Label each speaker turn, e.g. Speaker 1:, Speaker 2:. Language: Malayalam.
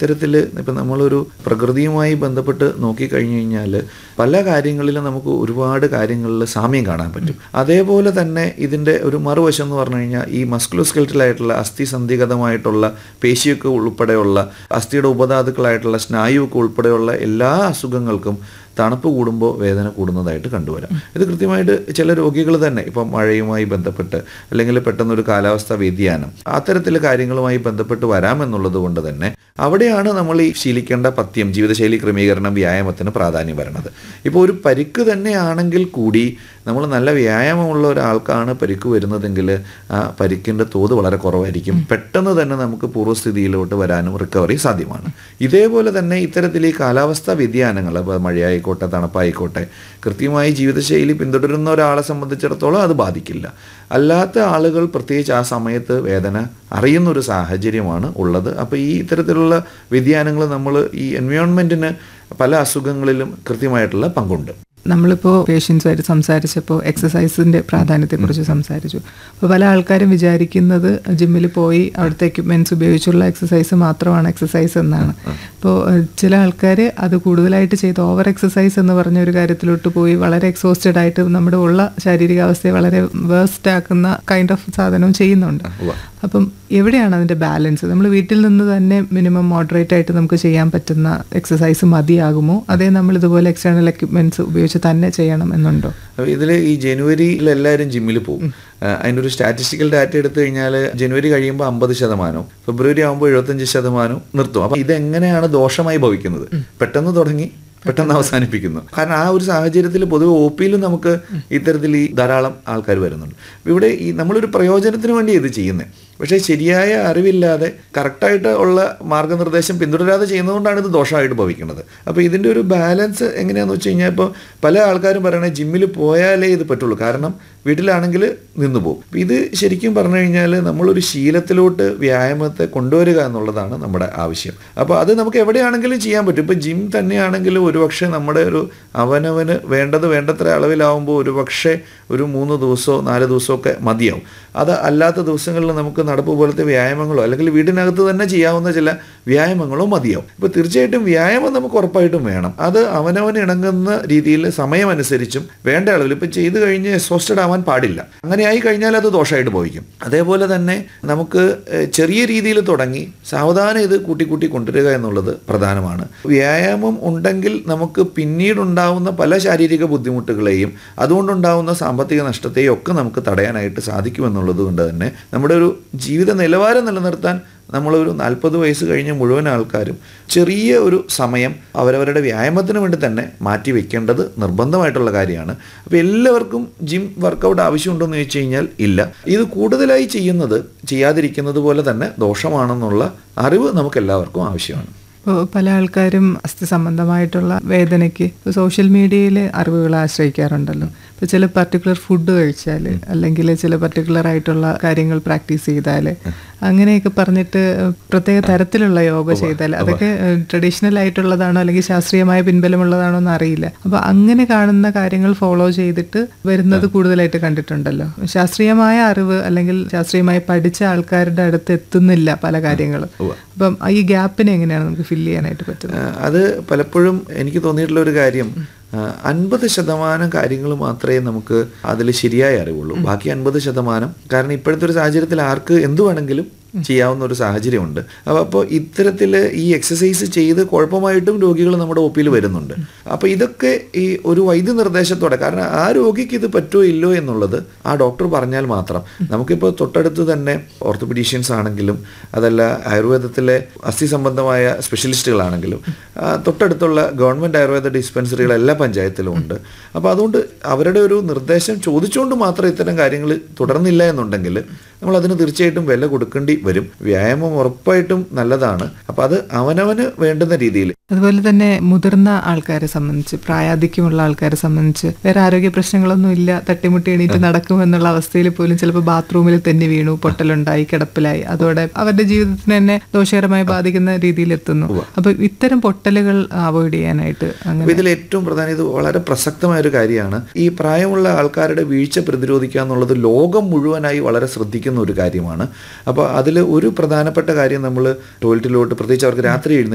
Speaker 1: ഇത്തരത്തിൽ ഇപ്പം നമ്മളൊരു പ്രകൃതിയുമായി ബന്ധപ്പെട്ട് നോക്കിക്കഴിഞ്ഞു കഴിഞ്ഞാൽ പല കാര്യങ്ങളിലും നമുക്ക് ഒരുപാട് കാര്യങ്ങളിൽ സാമ്യം കാണാൻ പറ്റും. അതേപോലെ തന്നെ ഇതിൻ്റെ ഒരു മറുവശം എന്ന് പറഞ്ഞു കഴിഞ്ഞാൽ ഈ മസ്കുലോസ്കെലറ്റലായിട്ടുള്ള അസ്ഥിസന്ധിഗതമായിട്ടുള്ള പേശിയൊക്കെ ഉൾപ്പെടെയുള്ള അസ്ഥിയുടെ ഉപധാതുക്കളായിട്ടുള്ള സ്നായുവൊക്കെ ഉൾപ്പെടെയുള്ള എല്ലാ അസുഖങ്ങൾക്കും തണുപ്പ് കൂടുമ്പോൾ വേദന കൂടുന്നതായിട്ട് കണ്ടുവരാം. ഇത് കൃത്യമായിട്ട് ചില രോഗികൾ തന്നെ ഇപ്പം മഴയുമായി ബന്ധപ്പെട്ട് അല്ലെങ്കിൽ പെട്ടെന്നൊരു കാലാവസ്ഥാ വ്യതിയാനം അത്തരത്തിലെ കാര്യങ്ങളുമായി ബന്ധപ്പെട്ട് വരാമെന്നുള്ളത് കൊണ്ട് തന്നെ അവിടെയാണ് നമ്മൾ ഈ ശീലിക്കേണ്ട പഥ്യം, ജീവിതശൈലി ക്രമീകരണം, വ്യായാമത്തിന് പ്രാധാന്യം വരുന്നത്. ഇപ്പോൾ ഒരു പരിക്ക് തന്നെയാണെങ്കിൽ കൂടി നമ്മൾ നല്ല വ്യായാമമുള്ള ഒരാൾക്കാണ് പരിക്ക് വരുന്നതെങ്കിൽ ആ പരിക്കിൻ്റെ തോത് വളരെ കുറവായിരിക്കും. പെട്ടെന്ന് തന്നെ നമുക്ക് പൂർവ്വസ്ഥിതിയിലോട്ട് വരാനും റിക്കവറി സാധ്യമാണ്. ഇതേപോലെ തന്നെ ഇത്തരത്തിൽ ഈ കാലാവസ്ഥാ വ്യതിയാനങ്ങൾ, മഴയായിക്കോട്ടെ തണുപ്പായിക്കോട്ടെ, കൃത്യമായി ജീവിതശൈലി പിന്തുടരുന്ന ഒരാളെ സംബന്ധിച്ചിടത്തോളം അത് ബാധിക്കില്ല. അല്ലാത്ത ആളുകൾ പ്രത്യേകിച്ച് ആ സമയത്ത് വേദന അറിയുന്നൊരു സാഹചര്യമാണ് ഉള്ളത്. അപ്പോൾ ഈ ഇത്തരത്തിലുള്ള വ്യതിയാനങ്ങൾ നമ്മൾ ഈ എൻവയോൺമെൻറ്റിന് പല അസുഖങ്ങളിലും കൃത്യമായിട്ടുള്ള പങ്കുണ്ട്.
Speaker 2: നമ്മളിപ്പോൾ പേഷ്യൻസുമായിട്ട് സംസാരിച്ചപ്പോൾ എക്സസൈസിൻ്റെ പ്രാധാന്യത്തെക്കുറിച്ച് സംസാരിച്ചു. അപ്പോൾ പല ആൾക്കാരും വിചാരിക്കുന്നത് ജിമ്മിൽ പോയി അവിടുത്തെ എക്യുപ്മെൻറ്റ്സ് ഉപയോഗിച്ചുള്ള എക്സസൈസ് മാത്രമാണ് എക്സസൈസ് എന്നാണ്. അപ്പോൾ ചില ആൾക്കാർ അത് കൂടുതലായിട്ട് ചെയ്ത് ഓവർ എക്സസൈസ് എന്ന് പറഞ്ഞ ഒരു കാര്യത്തിലോട്ട് പോയി വളരെ എക്സോസ്റ്റഡ് ആയിട്ട് നമ്മുടെ ഉള്ള ശാരീരികാവസ്ഥയെ വളരെ വേസ്റ്റ് ആക്കുന്ന കൈൻഡ് ഓഫ് സാധനവും ചെയ്യുന്നുണ്ട്. അപ്പം എവിടെയാണ് അതിൻ്റെ ബാലൻസ്? നമ്മൾ വീട്ടിൽ നിന്ന് തന്നെ മിനിമം മോഡറേറ്റ് ആയിട്ട് നമുക്ക് ചെയ്യാൻ പറ്റുന്ന എക്സസൈസ് മതിയാകുമോ, അതേ നമ്മൾ ഇതുപോലെ എക്സ്റ്റേണൽ എക്യുപ്മെൻറ്റ്സ് ഉപയോഗിച്ച് തന്നെ ചെയ്യണം എന്നുണ്ടോ?
Speaker 1: ഇതിൽ ഈ ജനുവരിയിൽ എല്ലാവരും ജിമ്മിൽ പോകും. അതിൻ്റെ ഒരു സ്റ്റാറ്റിസ്റ്റിക്കൽ ഡാറ്റ എടുത്തു കഴിഞ്ഞാൽ ജനുവരി കഴിയുമ്പോൾ 50%, ഫെബ്രുവരി ആകുമ്പോൾ 75% നിർത്തും. അപ്പം ഇതെങ്ങനെയാണ് ദോഷമായി ഭവിക്കുന്നത്? പെട്ടെന്ന് തുടങ്ങി പെട്ടെന്ന് അവസാനിപ്പിക്കുന്നു. കാരണം ആ ഒരു സാഹചര്യത്തിൽ പൊതുവെ ഒ പിയിലും നമുക്ക് ഇത്തരത്തിൽ ഈ ധാരാളം ആൾക്കാർ വരുന്നുണ്ട്. ഇവിടെ ഈ നമ്മളൊരു പ്രയോജനത്തിന് വേണ്ടി ഇത് ചെയ്യുന്നത്, പക്ഷേ ശരിയായ അറിവില്ലാതെ കറക്റ്റായിട്ട് ഉള്ള മാർഗ്ഗനിർദ്ദേശം പിന്തുടരാതെ ചെയ്യുന്നതുകൊണ്ടാണ് ഇത് ദോഷമായിട്ട് ഭവിക്കുന്നത്. അപ്പോൾ ഇതിൻ്റെ ഒരു ബാലൻസ് എങ്ങനെയാണെന്ന് വെച്ച് കഴിഞ്ഞാൽ ഇപ്പോൾ പല ആൾക്കാരും പറയണേ ജിമ്മിൽ പോയാലേ ഇത് പറ്റുള്ളൂ, കാരണം വീട്ടിലാണെങ്കിൽ നിന്ന് പോകും. ഇത് ശരിക്കും പറഞ്ഞു കഴിഞ്ഞാൽ നമ്മളൊരു ശീലത്തിലോട്ട് വ്യായാമത്തെ കൊണ്ടുവരിക എന്നുള്ളതാണ് നമ്മുടെ ആവശ്യം. അപ്പോൾ അത് നമുക്ക് എവിടെയാണെങ്കിലും ചെയ്യാൻ പറ്റും. ഇപ്പോൾ ജിം തന്നെയാണെങ്കിലും ഒരുപക്ഷെ നമ്മുടെ ഒരു അവനവന് വേണ്ടത്ര അളവിലാവുമ്പോൾ ഒരുപക്ഷെ ഒരു 3 ദിവസമോ 4 ദിവസമോ ഒക്കെ മതിയാവും. അത് അല്ലാത്ത ദിവസങ്ങളിൽ നമുക്ക് നടപ്പ് പോലത്തെ വ്യായാമങ്ങളോ അല്ലെങ്കിൽ വീടിനകത്ത് തന്നെ ചെയ്യാവുന്ന ചില വ്യായാമങ്ങളോ മതിയാവും. ഇപ്പോൾ തീർച്ചയായിട്ടും വ്യായാമം നമുക്ക് ഉറപ്പായിട്ടും വേണം. അത് അവനവന് ഇണങ്ങുന്ന രീതിയിൽ സമയമനുസരിച്ചും വേണ്ട അളവിൽ. ഇപ്പോൾ ചെയ്ത് കഴിഞ്ഞ് എക്സോസ്റ്റഡ് ആവാൻ പാടില്ല. അങ്ങനെ ആയി കഴിഞ്ഞാൽ അത് ദോഷമായിട്ട് ഭവിക്കും. അതേപോലെ തന്നെ നമുക്ക് ചെറിയ രീതിയിൽ തുടങ്ങി സാവധാനം ഇത് കൂട്ടി കൊണ്ടുവരിക എന്നുള്ളത് പ്രധാനമാണ്. വ്യായാമം ഉണ്ടെങ്കിൽ നമുക്ക് പിന്നീടുണ്ടാവുന്ന പല ശാരീരിക ബുദ്ധിമുട്ടുകളെയും അതുകൊണ്ടുണ്ടാവുന്ന സാമ്പത്തിക നഷ്ടത്തെയും ഒക്കെ നമുക്ക് തടയാനായിട്ട് സാധിക്കുമെന്നുള്ളത് കൊണ്ട് തന്നെ നമ്മുടെ ഒരു ജീവിത നിലവാരം നിലനിർത്താൻ നമ്മളൊരു 40 വയസ്സ് കഴിഞ്ഞ മുഴുവൻ ആൾക്കാരും ചെറിയ ഒരു സമയം അവരവരുടെ വ്യായാമത്തിന് വേണ്ടി തന്നെ മാറ്റി വെക്കേണ്ടത് നിർബന്ധമായിട്ടുള്ള കാര്യമാണ്. അപ്പോൾ എല്ലാവർക്കും ജിം വർക്കൗട്ട് ആവശ്യമുണ്ടോയെന്ന് ചോദിച്ചു കഴിഞ്ഞാൽ ഇല്ല. ഇത് കൂടുതലായി ചെയ്യാതിരിക്കുന്നത് പോലെ തന്നെ ദോഷമാണെന്നുള്ള അറിവ് നമുക്ക് എല്ലാവർക്കും ആവശ്യമാണ്.
Speaker 2: ഇപ്പോൾ പല ആൾക്കാരും അസ്ഥി സംബന്ധമായിട്ടുള്ള വേദനയ്ക്ക് സോഷ്യൽ മീഡിയയിൽ അറിവുകൾ ആശ്രയിക്കാറുണ്ടല്ലോ. ഇപ്പോൾ ചില പർട്ടിക്കുലർ ഫുഡ് കഴിച്ചാൽ അല്ലെങ്കിൽ ചില പർട്ടിക്കുലർ ആയിട്ടുള്ള കാര്യങ്ങൾ പ്രാക്ടീസ് ചെയ്താൽ അങ്ങനെയൊക്കെ പറഞ്ഞിട്ട് പ്രത്യേക തരത്തിലുള്ള യോഗ ചെയ്താൽ അതൊക്കെ ട്രഡീഷണൽ ആയിട്ടുള്ളതാണോ അല്ലെങ്കിൽ ശാസ്ത്രീയമായ പിൻബലമുള്ളതാണോ എന്ന് അറിയില്ല. അപ്പോൾ അങ്ങനെ കാണുന്ന കാര്യങ്ങൾ ഫോളോ ചെയ്തിട്ട് വരുന്നത് കൂടുതലായിട്ട് കണ്ടിട്ടുണ്ടല്ലോ. ശാസ്ത്രീയമായ അറിവ് അല്ലെങ്കിൽ ശാസ്ത്രീയമായി പഠിച്ച ആൾക്കാരുടെ അടുത്ത് എത്തുന്നില്ല പല കാര്യങ്ങളും. അപ്പം ഈ ഗ്യാപ്പിനെ എങ്ങനെയാണ് നമുക്ക് ഫില്ല് ചെയ്യാനായിട്ട് പറ്റുന്നത്?
Speaker 1: അത് പലപ്പോഴും എനിക്ക് തോന്നിയിട്ടുള്ള ഒരു കാര്യം, 50% കാര്യങ്ങൾ മാത്രമേ നമുക്ക് അതിൽ ശരിയായ അറിവുള്ളൂ. ബാക്കി 50%, കാരണം ഇപ്പോഴത്തെ ഒരു സാഹചര്യത്തിൽ ആർക്ക് എന്തു വേണമെങ്കിലും ചെയ്യാവുന്ന ഒരു സാഹചര്യമുണ്ട്. അപ്പോൾ ഇത്തരത്തിൽ ഈ എക്സസൈസ് ചെയ്ത് കുഴപ്പമായിട്ടും രോഗികൾ നമ്മുടെ ഒ പിയിൽ വരുന്നുണ്ട്. അപ്പോൾ ഇതൊക്കെ ഈ ഒരു വൈദ്യനിർദ്ദേശത്തോടെ, കാരണം ആ രോഗിക്ക് ഇത് പറ്റുമോ ഇല്ലോ എന്നുള്ളത് ആ ഡോക്ടർ പറഞ്ഞാൽ മാത്രം. നമുക്കിപ്പോൾ തൊട്ടടുത്ത് തന്നെ ഓർത്തോപീഡീഷ്യൻസ് ആണെങ്കിലും അതല്ല ആയുർവേദത്തിലെ അസ്ഥി സംബന്ധമായ സ്പെഷ്യലിസ്റ്റുകളാണെങ്കിലും തൊട്ടടുത്തുള്ള ഗവൺമെൻറ് ആയുർവേദ ഡിസ്പെൻസറികൾ എല്ലാ പഞ്ചായത്തിലും ഉണ്ട്. അപ്പോൾ അതുകൊണ്ട് അവരുടെ ഒരു നിർദ്ദേശം ചോദിച്ചുകൊണ്ട് മാത്രം ഇത്തരം കാര്യങ്ങൾ തുടർന്നില്ല എന്നുണ്ടെങ്കിൽ നമ്മളതിന് തീർച്ചയായിട്ടും വില കൊടുക്കേണ്ടി വരും. വ്യായാമം ഉറപ്പായിട്ടും നല്ലതാണ്. അപ്പോൾ അത് അവനവന് വേണ്ടുന്ന രീതിയിൽ.
Speaker 2: അതുപോലെ തന്നെ മുതിർന്ന ആൾക്കാരെ സംബന്ധിച്ച്, പ്രായാധിക്യമുള്ള ആൾക്കാരെ സംബന്ധിച്ച് വേറെ ആരോഗ്യ പ്രശ്നങ്ങളൊന്നും ഇല്ല, തട്ടിമുട്ടി എണീറ്റ് നടക്കുമെന്നുള്ള അവസ്ഥയിൽ പോലും ചിലപ്പോൾ ബാത്റൂമിൽ തന്നെ വീണു, പൊട്ടലുണ്ടായി, കിടപ്പിലായി, അതോടെ അവരുടെ ജീവിതത്തിന് തന്നെ ദോഷകരമായി ബാധിക്കുന്ന രീതിയിൽ എത്തുന്നു. അപ്പോൾ ഇത്തരം പൊട്ടലുകൾ അവോയ്ഡ് ചെയ്യാനായിട്ട്
Speaker 1: ഇതിൽ ഏറ്റവും പ്രധാനം, ഇത് വളരെ പ്രസക്തമായൊരു കാര്യമാണ്, ഈ പ്രായമുള്ള ആൾക്കാരുടെ വീഴ്ച പ്രതിരോധിക്കുക എന്നുള്ളത് ലോകം മുഴുവനായി വളരെ ശ്രദ്ധിക്കുന്ന ഒരു കാര്യമാണ്. അപ്പോൾ അതിൽ ഒരു പ്രധാനപ്പെട്ട കാര്യം, നമ്മൾ ടോയ്ലറ്റിലോട്ട് പ്രത്യേകിച്ച് അവർക്ക് രാത്രി